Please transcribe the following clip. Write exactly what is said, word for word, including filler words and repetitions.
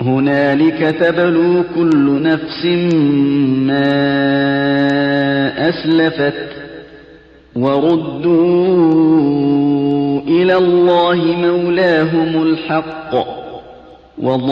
هنالك تبلو كل نفس ما أسلفت وردوا إلى الله مولاهم الحق